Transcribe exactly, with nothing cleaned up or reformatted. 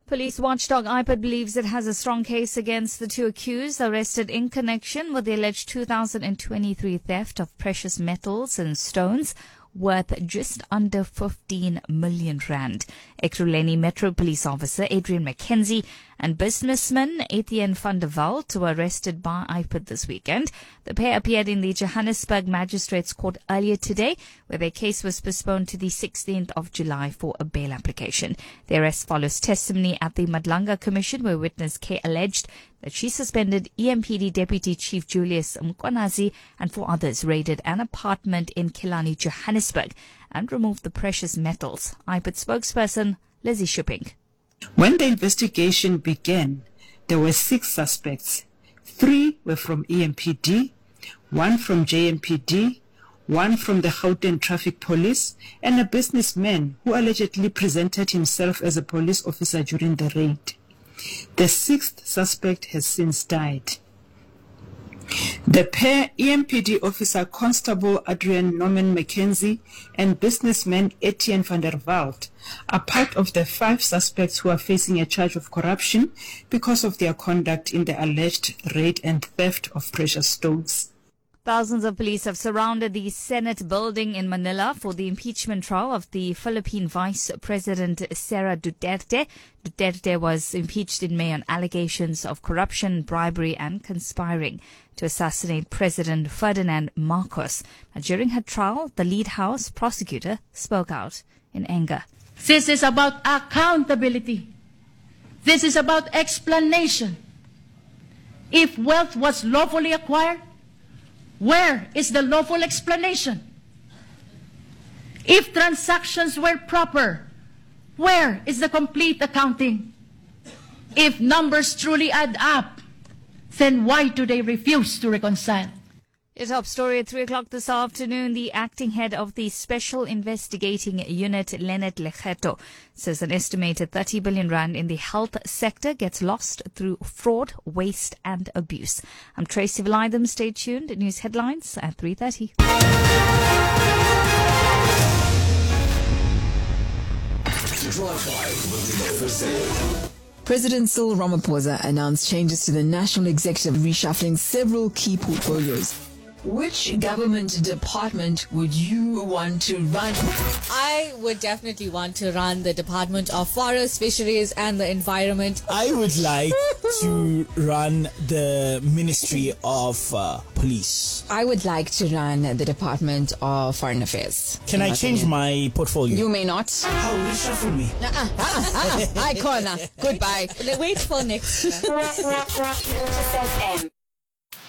Police watchdog I P I D believes it has a strong case against the two accused arrested in connection with the alleged two thousand twenty-three theft of precious metals and stones worth just under fifteen million rand. Ekurhuleni Metro Police Officer Adrian McKenzie and businessman Etienne van der Walt were arrested by I P I D this weekend. The pair appeared in the Johannesburg Magistrates Court earlier today, where their case was postponed to the sixteenth of July for a bail application. The arrest follows testimony at the Madlanga Commission, where witness K alleged that she suspended E M P D Deputy Chief Julius Mkwanazi and four others raided an apartment in Killarney, Johannesburg, and removed the precious metals. I P I D spokesperson Lizzie Shipping. When the investigation began, there were six suspects. Three were from E M P D, one from J M P D, one from the Gauteng Traffic Police, and a businessman who allegedly presented himself as a police officer during the raid. The sixth suspect has since died. The pair, E M P D officer Constable Adrian Norman McKenzie and businessman Etienne van der Walt, are part of the five suspects who are facing a charge of corruption because of their conduct in the alleged raid and theft of precious stones. Thousands of police have surrounded the Senate building in Manila for the impeachment trial of the Philippine Vice President Sara Duterte. Duterte was impeached in May on allegations of corruption, bribery and conspiring to assassinate President Ferdinand Marcos. Now, during her trial, the lead house prosecutor spoke out in anger. This is about accountability. This is about explanation. If wealth was lawfully acquired, where is the lawful explanation? If transactions were proper, where is the complete accounting? If numbers truly add up, then why do they refuse to reconcile? Your top story at three o'clock this afternoon. The acting head of the Special Investigating Unit, Leonard Lekgetho, says an estimated thirty billion rand in the health sector gets lost through fraud, waste and abuse. I'm Tracy Valaydham. Stay tuned. News headlines at three thirty. President Cyril Ramaphosa announced changes to the National Executive, reshuffling several key portfolios. Which government department would you want to run? I would definitely want to run the Department of Forest, Fisheries and the Environment. I would like to run the Ministry of uh, Police. I would like to run the Department of Foreign Affairs. Can I change my portfolio? You may not. How will you shuffle me? Uh-uh, uh-uh, uh-uh. Hi, corner. Goodbye. Wait for next.